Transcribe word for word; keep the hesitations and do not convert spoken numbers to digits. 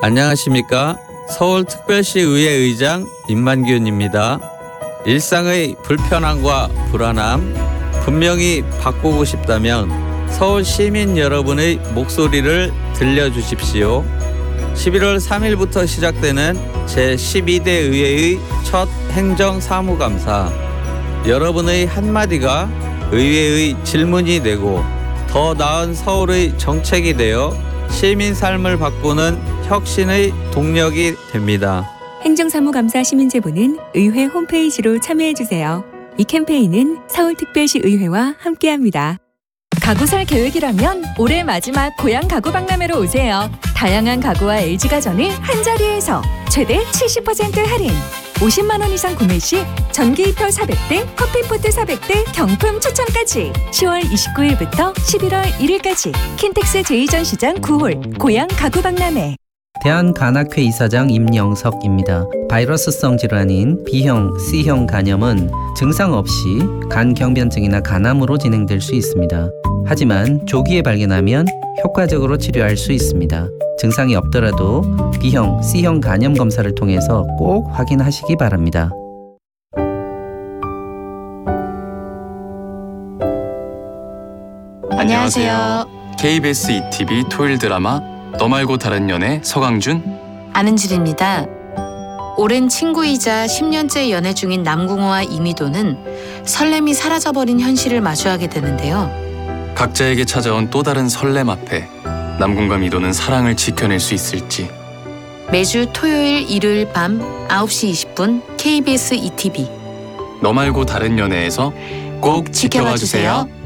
안녕하십니까. 서울특별시 의회 의장 임만균입니다. 일상의 불편함과 불안함 분명히 바꾸고 싶다면 서울 시민 여러분의 목소리를 들려주십시오. 십일월 삼일부터 시작되는 제십이 대 의회의 첫 행정사무감사. 여러분의 한마디가 의회의 질문이 되고 더 나은 서울의 정책이 되어 시민 삶을 바꾸는 혁신의 동력이 됩니다. 행정사무감사 시민제보는 의회 홈페이지로 참여해주세요. 이 캠페인은 서울특별시 의회와 함께합니다. 가구 살 계획이라면 올해 마지막 고향 가구 박람회로 오세요. 다양한 가구와 엘지가전을 한자리에서 최대 칠십 퍼센트 할인. 오십만 원 이상 구매 시 전기 히터 사백 대, 커피포트 사백 대 경품 추첨까지. 시월 이십구일부터 십일월 일일까지 킨텍스 제이 전시장 구 홀 고향 가구 박람회. 대한간학회 이사장 임영석입니다. 바이러스성 질환인 B형, C형 간염은 증상 없이 간경변증이나 간암으로 진행될 수 있습니다. 하지만 조기에 발견하면 효과적으로 치료할 수 있습니다. 증상이 없더라도 B형, C형 간염 검사를 통해서 꼭 확인하시기 바랍니다. 안녕하세요. 케이비에스 이티비 토요일 드라마 너 말고 다른 연애 서강준, 안은질입니다. 오랜 친구이자 십 년째 연애 중인 남궁호와 이미도는 설렘이 사라져버린 현실을 마주하게 되는데요. 각자에게 찾아온 또 다른 설렘 앞에 남궁과 미도는 사랑을 지켜낼 수 있을지. 매주 토요일, 일요일 밤 아홉 시 이십 분 케이비에스 이티비 너 말고 다른 연애에서 꼭 지켜봐 주세요.